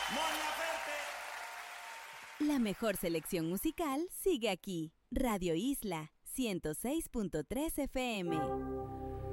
Mon Laferte. La mejor selección musical sigue aquí. Radio Isla 106.3 FM.